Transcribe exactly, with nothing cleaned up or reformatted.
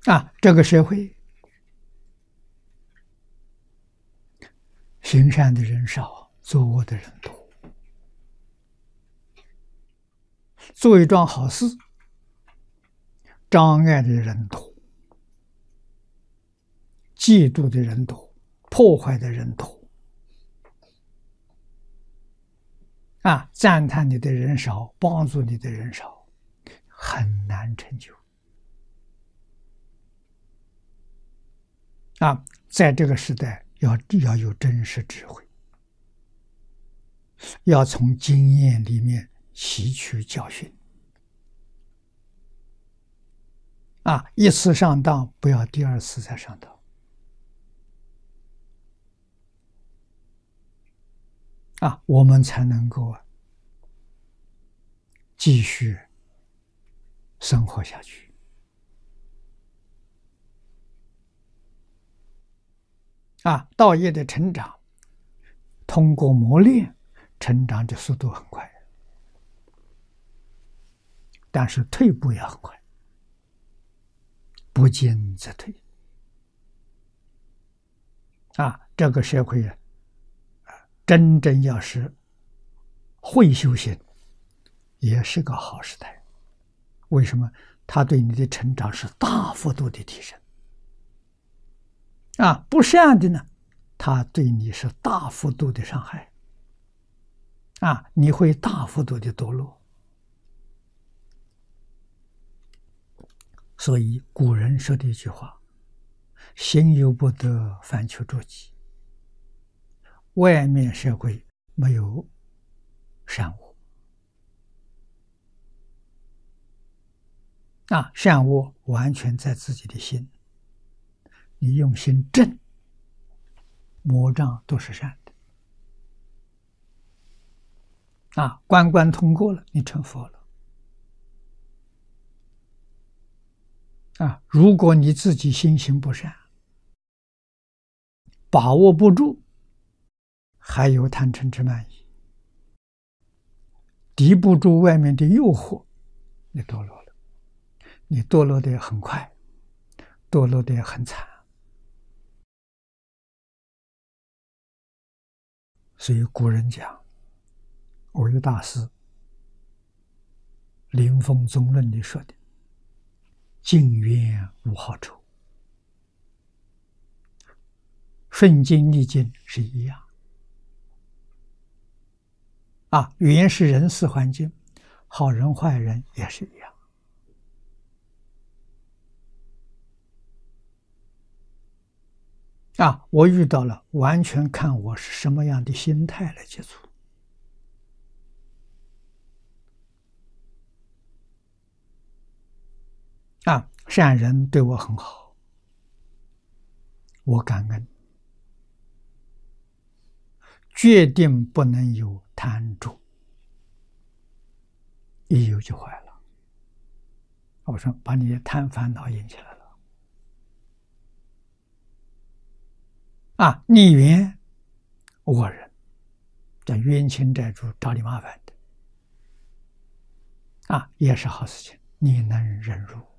啊，这个社会行善的人少，作恶的人多。做一桩好事，障碍的人多，嫉妒的人多，破坏的人多。啊，赞叹你的人少，帮助你的人少，很难成就。啊，在这个时代要要有真实智慧，要从经验里面吸取教训。啊，一次上当，不要第二次再上当。啊，我们才能够继续生活下去。啊，道业的成长，通过磨练，成长的速度很快，但是退步也很快，不进则退。啊，这个社会啊，真正要是会修行，也是个好时代。为什么？它对你的成长是大幅度的提升。啊，不善的呢，它对你是大幅度的伤害。啊，你会大幅度的堕落。所以古人说的一句话：“行有不得，反求诸己。”外面社会没有善恶。啊，善恶完全在自己的心。你用心正，魔障都是善的。啊，关关通过了，你成佛了。啊，如果你自己心行不善，把握不住，还有贪嗔痴慢疑，抵不住外面的诱惑，你堕落了。你堕落的也很快，堕落的也很惨。所以古人讲，唯大师《临风宗论》里说的：“境缘无好处。”顺境逆境是一样。啊，原是人事环境，好人坏人也是一样。啊，我遇到了，完全看我是什么样的心态来接触。啊，善人对我很好，我感恩，决定不能有贪著，一有就坏了。我说把你的贪烦恼引起来了。啊，逆缘恶人，叫冤亲债主找你麻烦的。啊，也是好事情，你能忍辱。